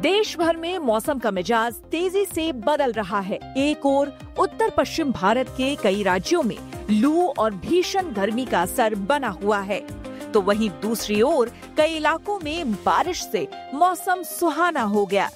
देश भर में मौसम का मिजाज तेजी से बदल रहा है। एक ओर उत्तर पश्चिम भारत के कई राज्यों में लू और भीषण गर्मी का असर बना हुआ है, तो वहीं दूसरी ओर कई इलाकों में बारिश से मौसम सुहाना हो गया।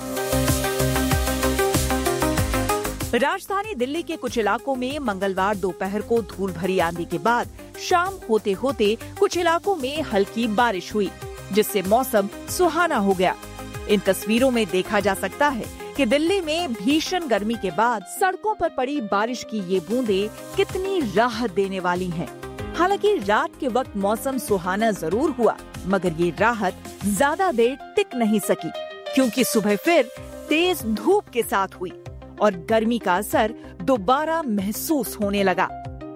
राजधानी दिल्ली के कुछ इलाकों में मंगलवार दोपहर को धूल भरी आंधी के बाद शाम होते होते कुछ इलाकों में हल्की बारिश हुई, जिससे मौसम सुहाना हो गया। इन तस्वीरों में देखा जा सकता है कि दिल्ली में भीषण गर्मी के बाद सड़कों पर पड़ी बारिश की ये बूंदें कितनी राहत देने वाली हैं। हालांकि रात के वक्त मौसम सुहाना जरूर हुआ, मगर ये राहत ज्यादा देर टिक नहीं सकी, क्योंकि सुबह फिर तेज धूप के साथ हुई और गर्मी का असर दोबारा महसूस होने लगा।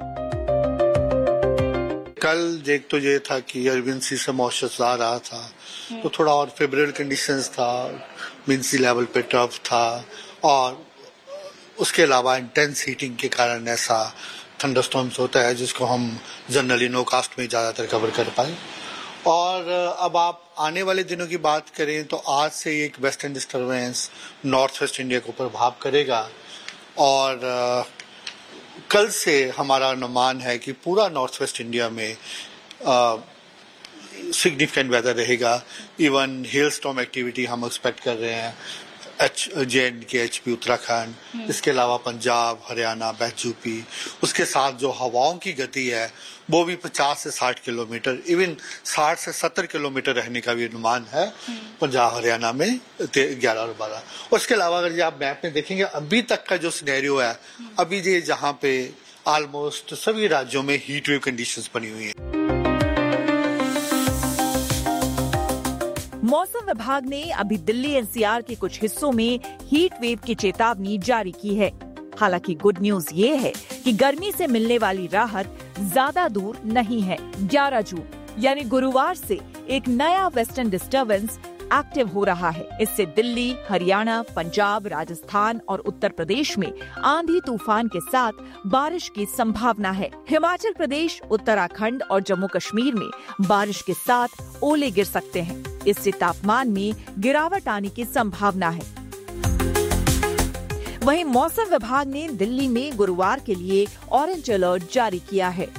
कल देख तो ये था कि अरविंद सी से मॉइस्चर आ रहा था, तो थोड़ा और फेवरेबल कंडीशंस था, विंड सी लेवल पे टफ था, और उसके अलावा इंटेंस हीटिंग के कारण ऐसा थंडरस्टॉर्म्स होता है जिसको हम जनरली नो कास्ट में ज्यादातर कवर कर पाए। और अब आप आने वाले दिनों की बात करें तो आज से एक western disturbance north west India को प्रभाव करेगा, और कल से हमारा अनुमान है कि पूरा नॉर्थ वेस्ट इंडिया में सिग्निफिकेंट वेदर रहेगा। इवन हेल स्टॉर्म एक्टिविटी हम एक्सपेक्ट कर रहे हैं JNK, HP उत्तराखंड, इसके अलावा पंजाब, हरियाणा, यूपी। उसके साथ जो हवाओं की गति है वो भी 50 से 60 किलोमीटर, इवन 60 से 70 किलोमीटर रहने का भी अनुमान है पंजाब हरियाणा में 11 और 12। उसके अलावा अगर ये आप मैप में देखेंगे, अभी तक का जो सिनेरियो है, अभी ये जहाँ पे ऑलमोस्ट सभी राज्यों में हीट वेव कंडीशंस बनी हुई है। मौसम विभाग ने अभी दिल्ली NCR के कुछ हिस्सों में हीट वेव की चेतावनी जारी की है। हालांकि गुड न्यूज ये है कि गर्मी से मिलने वाली राहत ज्यादा दूर नहीं है। 11 जून यानी गुरुवार से एक नया वेस्टर्न डिस्टर्बेंस एक्टिव हो रहा है। इससे दिल्ली, हरियाणा, पंजाब, राजस्थान और उत्तर प्रदेश में आंधी तूफान के साथ बारिश की संभावना है। हिमाचल प्रदेश, उत्तराखंड और जम्मू कश्मीर में बारिश के साथ ओले गिर सकते हैं। इससे तापमान में गिरावट आने की संभावना है। वहीं मौसम विभाग ने दिल्ली में गुरुवार के लिए ऑरेंज अलर्ट जारी किया है।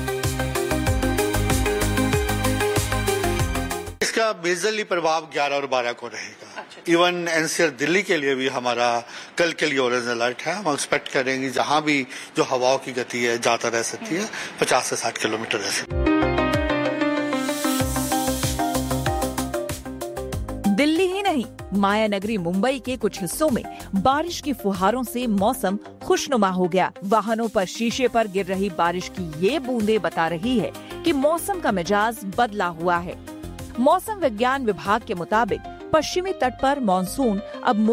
इसका मेजरली प्रभाव 11 और 12 को रहेगा। इवन NCR दिल्ली के लिए भी हमारा कल के लिए ऑरेंज अलर्ट है। हम एक्सपेक्ट करेंगे जहां भी जो हवाओं की गति है ज्यादा रह सकती है, 50 से 60 किलोमीटर रह सकती है। दिल्ली ही नहीं, माया नगरी मुंबई के कुछ हिस्सों में बारिश की फुहारों से मौसम खुशनुमा हो गया। वाहनों पर शीशे पर गिर रही बारिश की ये बूंदें बता रही है कि मौसम का मिजाज बदला हुआ है। मौसम विज्ञान विभाग के मुताबिक पश्चिमी तट पर मॉनसून अब